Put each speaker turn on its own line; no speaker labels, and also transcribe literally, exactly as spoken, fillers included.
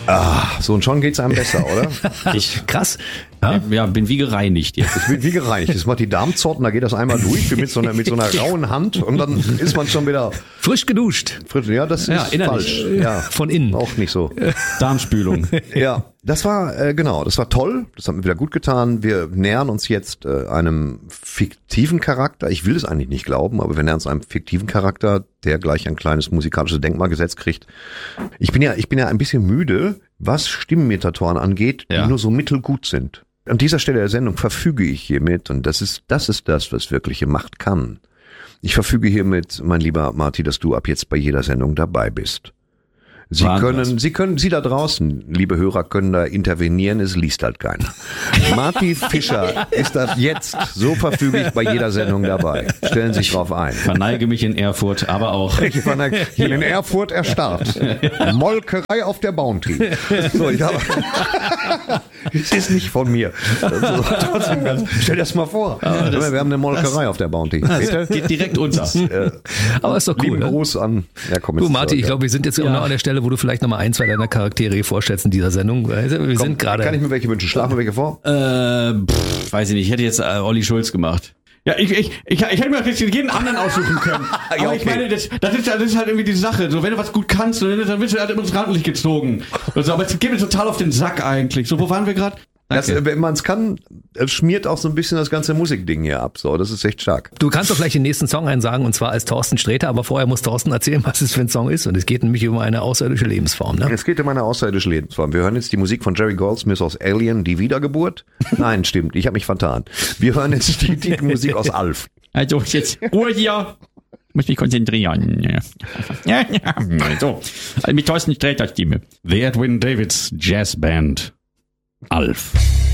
Ah, so und schon geht's einem besser, oder?
Ich, krass. Ja? ja, bin wie gereinigt jetzt.
Ich bin wie gereinigt. Das macht die Darmzotten, da geht das einmal durch mit so einer, mit so einer rauen Hand und dann ist man schon wieder
frisch geduscht.
Frisch, ja, das
ja,
ist
innerlich.
falsch. Ja,
von innen.
Auch nicht so.
Darmspülung.
Ja, das war, äh, genau, das war toll. Das hat mir wieder gut getan. Wir nähern uns jetzt äh, einem fiktiven Charakter. Ich will es eigentlich nicht glauben, aber wir nähern uns einem fiktiven Charakter, der gleich ein kleines musikalisches Denkmal gesetzt kriegt. Ich bin ja, ich bin ja ein bisschen müde, was Stimmenmetatoren angeht, die
ja.
nur so mittelgut sind. An dieser Stelle der Sendung verfüge ich hiermit, und das ist, das ist das, was wirkliche Macht kann. Ich verfüge hiermit, mein lieber Marty, dass du ab jetzt bei jeder Sendung dabei bist. Sie
War
können,
das?
Sie können, Sie da draußen, liebe Hörer, können da intervenieren, es liest halt keiner. Marty Fischer ist ab jetzt so verfüglich bei jeder Sendung dabei. Stellen Sie sich drauf ein.
Verneige mich in Erfurt, aber auch.
Ich verneige, hier in Erfurt erstarrt. Molkerei auf der Bounty. So, ich habe, es ist nicht von mir. Also, trotzdem ganz, stell dir das mal vor.
das,
wir haben eine Molkerei auf der Bounty.
Das geht direkt unter.
Äh,
aber ist doch cool.
Lieben
ne?
Gruß an. Ja, komm,
Du, Marty, ich glaube, wir sind jetzt
Ja.
auch noch an der Stelle, wo du vielleicht noch mal ein, zwei deiner Charaktere vorstellst in dieser Sendung. Wir
komm,
sind gerade.
kann ich mir welche wünschen? Schlafen wir welche vor?
Äh, pff, weiß ich nicht. Ich hätte jetzt äh, Olli Schulz gemacht. Ja, ich, ich, ich, ich hätte mir jetzt jeden anderen aussuchen können. Aber
Ja, okay.
ich meine, das, das, ist, das ist halt irgendwie die Sache. So, wenn du was gut kannst, dann wirst du halt immer ins Rampenlicht gezogen. Also, aber es geht mir total auf den Sack eigentlich. So, wo waren wir gerade?
Das, wenn man es kann, es schmiert auch so ein bisschen das ganze Musikding hier ab. So, das ist echt stark.
Du kannst doch gleich den nächsten Song einsagen, und zwar als Thorsten Sträter, aber vorher muss Thorsten erzählen, was es für ein Song ist. Und es geht nämlich um eine außerirdische Lebensform. Ne?
Es geht um eine außerirdische Lebensform. Wir hören jetzt die Musik von Jerry Goldsmith aus Alien, die Wiedergeburt. Nein, stimmt, ich habe mich vertan. Wir hören jetzt die, die Musik aus Alf.
Also jetzt Ruhe hier. Muss mich konzentrieren. Ja, ja. So, also mit Thorsten Sträter Stimme.
The Edwin Davids Jazz Band. Alf.